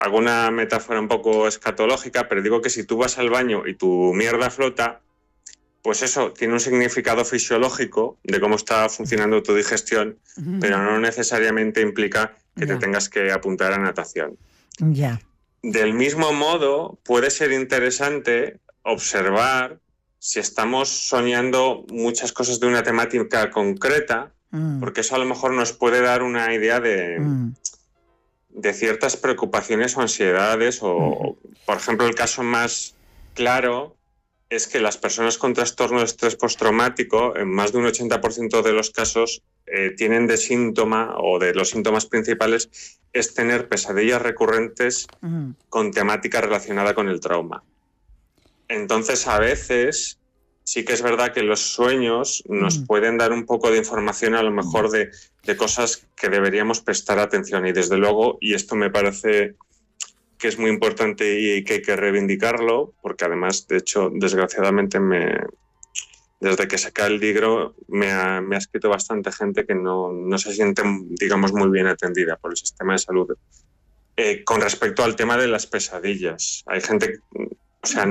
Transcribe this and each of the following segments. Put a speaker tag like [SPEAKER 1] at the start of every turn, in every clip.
[SPEAKER 1] hago una metáfora un poco escatológica, pero digo que si tú vas al baño y tu mierda flota, pues eso tiene un significado fisiológico de cómo está funcionando tu digestión, pero no necesariamente implica que te tengas que apuntar a natación. Del mismo modo, puede ser interesante observar si estamos soñando muchas cosas de una temática concreta, porque eso a lo mejor nos puede dar una idea de ciertas preocupaciones o ansiedades, o por ejemplo el caso más claro es que las personas con trastorno de estrés postraumático, en más de un 80% de los casos, tienen de síntoma, o de los síntomas principales, es tener pesadillas recurrentes con temática relacionada con el trauma. Entonces, a veces sí que es verdad que los sueños nos pueden dar un poco de información, a lo mejor de cosas que deberíamos prestar atención. Y desde luego, y esto me parece que es muy importante y que hay que reivindicarlo, porque además, de hecho, desgraciadamente, desde que saqué el libro me ha escrito bastante gente que no se siente, digamos, muy bien atendida por el sistema de salud. Con respecto al tema de las pesadillas, hay gente, o sea,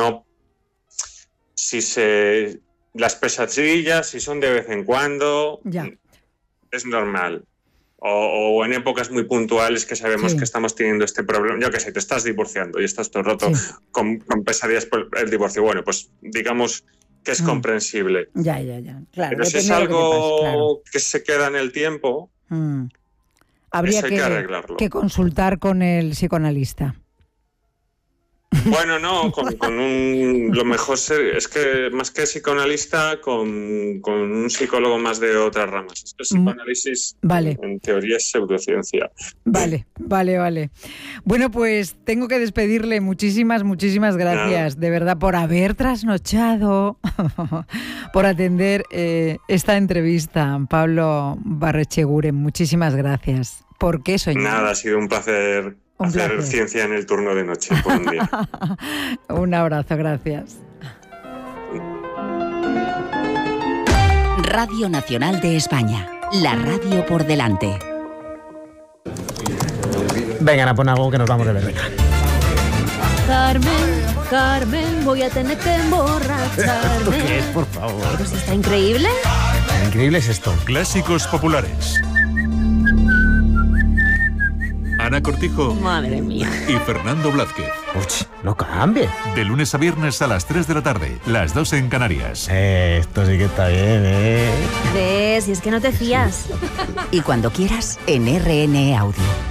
[SPEAKER 1] las pesadillas, si son de vez en cuando, es normal. O en épocas muy puntuales que sabemos que estamos teniendo este problema. Yo qué sé, te estás divorciando y estás todo roto con pesadillas por el divorcio. Bueno, pues digamos que es comprensible.
[SPEAKER 2] Claro,
[SPEAKER 1] pero si es algo que se queda en el tiempo,
[SPEAKER 2] habría
[SPEAKER 1] eso hay que arreglarlo.
[SPEAKER 2] Que consultar con el psicoanalista.
[SPEAKER 1] Bueno, no, lo mejor es que más que psicoanalista, con un psicólogo más de otras ramas. Es que el psicoanálisis, en teoría, es pseudociencia.
[SPEAKER 2] Vale. Bueno, pues tengo que despedirle. Muchísimas gracias, de verdad, por haber trasnochado, por atender esta entrevista. Pablo Barrecheguren, muchísimas gracias. ¿Por qué soñar?
[SPEAKER 1] Nada, ha sido un placer. Hacer ciencia en el turno de noche por un día.
[SPEAKER 2] Un abrazo, gracias.
[SPEAKER 3] Radio Nacional de España, la radio por delante.
[SPEAKER 4] Vengan a poner algo que nos vamos de verbeca.
[SPEAKER 5] Carmen, voy a tener que emborracharme.
[SPEAKER 4] ¿Esto qué es, por favor?
[SPEAKER 5] Pues está increíble.
[SPEAKER 4] Increíble es esto.
[SPEAKER 6] Clásicos populares. Ana Cortijo.
[SPEAKER 5] Madre mía.
[SPEAKER 6] Y Fernando Blázquez.
[SPEAKER 4] Uy, no cambie.
[SPEAKER 6] De lunes a viernes a las 3 de la tarde, las 2 en Canarias.
[SPEAKER 4] Esto sí que está bien,
[SPEAKER 5] ¿Ves? Y es que no te fías.
[SPEAKER 3] Y cuando quieras, en RN Audio.